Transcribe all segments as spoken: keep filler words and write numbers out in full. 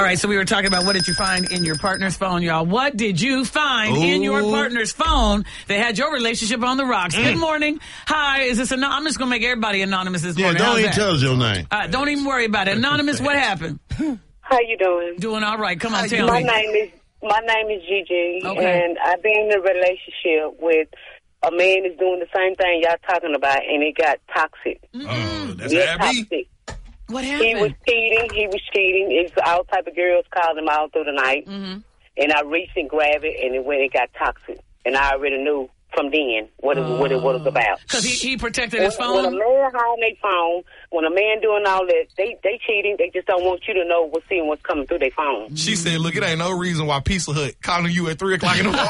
right, so we were talking about what did you find in your partner's phone, y'all. What did you find Ooh. in your partner's phone that had your relationship on the rocks? Mm. Good morning. Hi, is this anonymous? I'm just going to make everybody anonymous this yeah, morning. Don't How's even that? tell us your name. Uh, don't even worry about it. Anonymous, what happened? How you doing? Doing all right. Come on, tell my me. My name is my name is Gigi, okay. and I've been in a relationship with a man that's doing the same thing y'all talking about, and it got toxic. Mm-hmm. Oh, that's yeah, Abby? toxic. What happened? He was cheating. He was cheating. It's all type of girls calling him all through the night, mm-hmm. and I reached and grabbed it, and it went. It got toxic, and I already knew from then what it, uh, what it was about. Because he, he protected when, his phone? When a man hiding their phone, when a man doing all that, they, they cheating. They just don't want you to know what's seeing what's coming through their phone. She said, look, it ain't no reason why Pizza Hut calling you at three o'clock in the morning.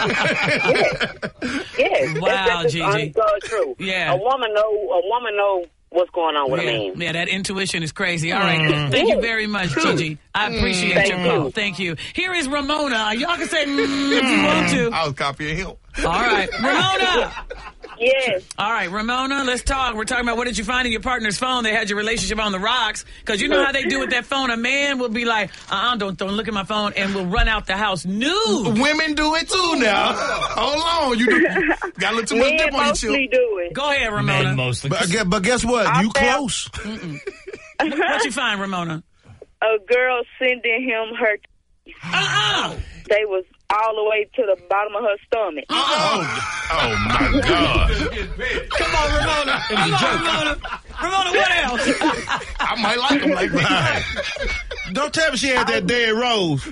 yes. Yes. Wow, that's, that's Gigi. That's true. Yeah. A woman know, a woman know what's going on with yeah. a man. Yeah, that intuition is crazy. All right. Mm. Thank yeah. you very much, Gigi. I appreciate Thank your you. call. Thank you. Here is Ramona. Y'all can say mm, if you want to. I was copying him. All right. Ramona. Yes. All right, Ramona, let's talk. We're talking about what did you find in your partner's phone that had your relationship on the rocks? Because you know how they do with that phone. A man will be like, uh-uh, don't, don't look at my phone, and will run out the house nude. Women do it too now. Hold on. You do, got a little too much Men dip on your mostly chip. do it. Go ahead, Ramona. Men mostly. But, gue- but guess what? I you found- close. What you find, Ramona? A girl sending him her. Uh-uh. They was all the way to the bottom of her stomach. Oh, oh my God. Come on, Ramona. Come on, Ramona. Ramona, what else? I might like him like that. Don't tell me she had that dead rose.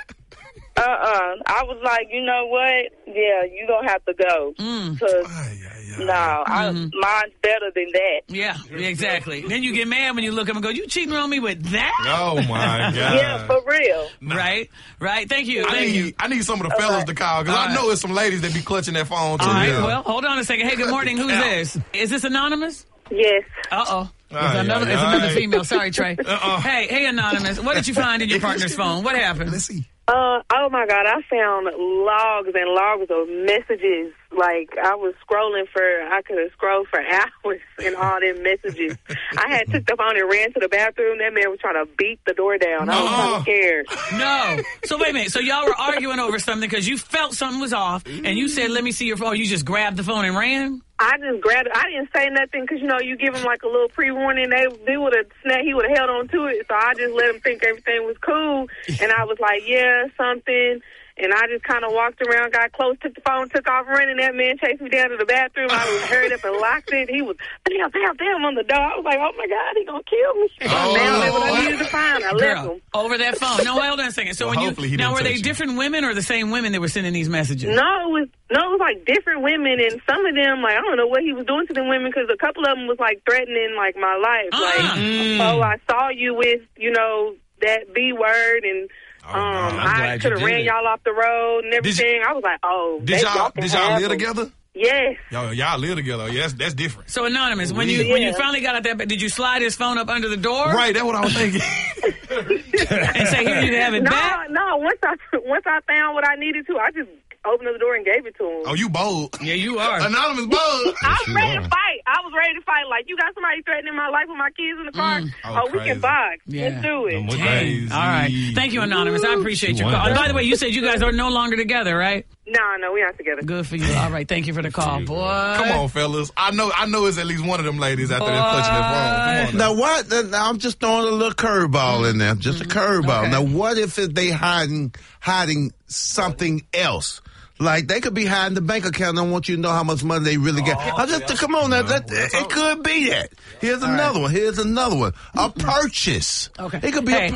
Uh-uh. I was like, you know what? Yeah, you don't have to go. Mm. Cause, Ay, ay, ay. no, I, Mhm. mine's better than that. Yeah, exactly. Then you get mad when you look at him and go, you cheating on me with that? Oh, my God. Yeah, for real. Right, right. Thank you. I Thank need, you. I need some of the fellas to call, because All I right. know it's some ladies that be clutching their phone, too. All right, yeah. well, hold on a second. Hey, good morning. Who's Yeah. this? Is this anonymous? Yes. Uh-oh. It's Aye, another, aye, it's another aye. female. Sorry, Trey. Uh-uh. Hey, hey, anonymous. What did you find in your partner's phone? What happened? Let's see. Uh, oh my God, I found logs and logs of messages. Like, I was scrolling for, I could have scrolled for hours and all them messages. I had took the phone and ran to the bathroom. That man was trying to beat the door down. I was kind of scared. No. So wait a minute. So y'all were arguing over something because you felt something was off, and you said, let me see your phone. You just grabbed the phone and ran? I just grabbed it. I didn't say nothing because, you know, you give him like a little pre-warning. They, they would have snapped, he would have held on to it. So I just let him think everything was cool. And I was like, yeah, something. And I just kind of walked around, got close, took the phone, took off running. That man chased me down to the bathroom. I was hurried up and locked it. He was, bam, bam, bam on the door. I was like, oh, my God, he going to kill me. Oh, now that's what I what? needed to find. I left Girl, him. over that phone. No, hold on a second. So Well, when hopefully he you now didn't were they touch you. different women or the same women that were sending these messages? No, it was no, it was like different women, and some of them, like, I don't know what he was doing to them women, because a couple of them was like threatening, like, my life. Uh-uh. Like, Mm. oh, I saw you with, you know, that B word, and Oh, um, no. I'm I glad could you have did ran it. y'all off the road and Did everything. you- I was like, oh, Did they, y'all, can did y'all have live them. together? Yes. Y'all, y'all live together. Yeah, that's, that's different. So anonymous, when you when you Yeah. finally got out that, did you slide his phone up under the door? Right, that's what I was thinking. And say, here, you can have it No, back? no. Once I once I found what I needed to, I just opened up the door and gave it to him. Oh, you bold. Yeah, you are. Anonymous bold. I was you ready are. to fight. I was ready to fight. Like, you got somebody threatening my life with my kids in the car? Mm. Oh, Oh, we crazy. can box. Yeah. Let's do it. I'm with Crazy. that. All right. Thank you, Anonymous. I appreciate your She call. wanted And by that. the way, you said you guys are no longer together, right? No, no, we're not together. Good for you. All right. Thank you for the call, boy. Come on, fellas. I know I know it's at least one of them ladies out there that's clutching their phone. Come on. Now what? Now, I'm just throwing a little curveball in there, just a curveball. Okay. Now what if it, they hiding hiding something else? Like they could be hiding the bank account. Don't want you to know how much money they really get. I just come on, now, that, it could be that. Here's another one. Here's another one. A purchase. Okay. It could be Hey. a